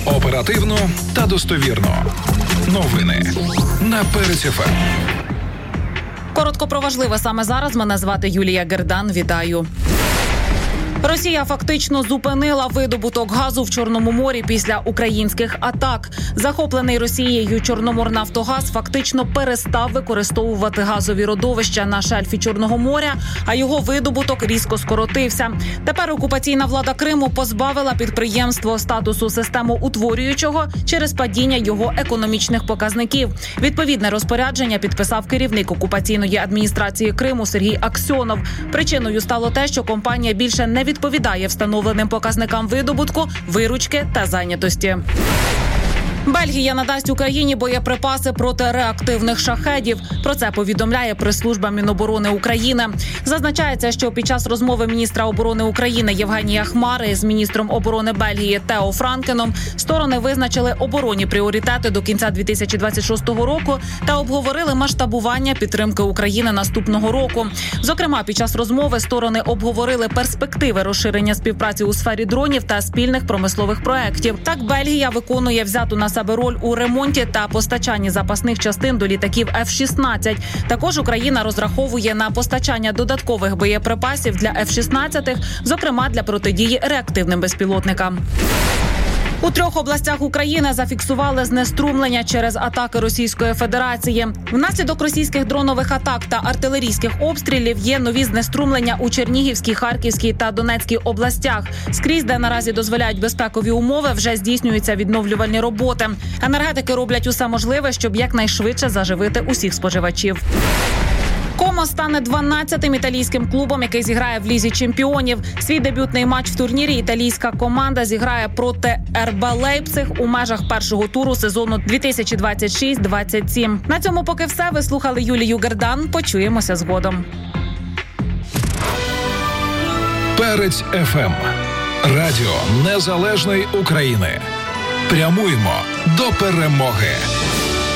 Оперативно та достовірно. Новини на Перець ФМ. Коротко про важливе саме зараз. Мене звати Юлія Гердан. Вітаю. Росія фактично зупинила видобуток газу в Чорному морі після українських атак. Захоплений Росією Чорноморнафтогаз фактично перестав використовувати газові родовища на шельфі Чорного моря, а його видобуток різко скоротився. Тепер окупаційна влада Криму позбавила підприємство статусу системоутворюючого через падіння його економічних показників. Відповідне розпорядження підписав керівник окупаційної адміністрації Криму Сергій Аксьонов. Причиною стало те, що компанія більше не відповідає встановленим показникам видобутку, виручки та зайнятості. Бельгія надасть Україні боєприпаси проти реактивних шахедів. Про це повідомляє прес-служба Міноборони України. Зазначається, що під час розмови міністра оборони України Євгенія Хмари з міністром оборони Бельгії Тео Франкеном сторони визначили оборонні пріоритети до кінця 2026 року та обговорили масштабування підтримки України наступного року. Зокрема, під час розмови сторони обговорили перспективи розширення співпраці у сфері дронів та спільних промислових проєктів. Так, Бельгія виконує взяту на себе роль у ремонті та постачанні запасних частин до літаків F-16. Також Україна розраховує на постачання додаткових боєприпасів для F-16, зокрема для протидії реактивним безпілотникам. У 3 областях України зафіксували знеструмлення через атаки Російської Федерації. Внаслідок російських дронових атак та артилерійських обстрілів є нові знеструмлення у Чернігівській, Харківській та Донецькій областях. Скрізь, де наразі дозволяють безпекові умови, вже здійснюються відновлювальні роботи. Енергетики роблять усе можливе, щоб якнайшвидше заживити усіх споживачів. Комо стане 12-тим італійським клубом, який зіграє в Лізі чемпіонів. Свій дебютний матч в турнірі італійська команда зіграє проти РБ Лейпциг у межах першого туру сезону 2026-27. На цьому поки все. Ви слухали Юлію Гердан. Почуємося згодом. Перець ФМ. Радіо Незалежної України. Прямуємо до перемоги.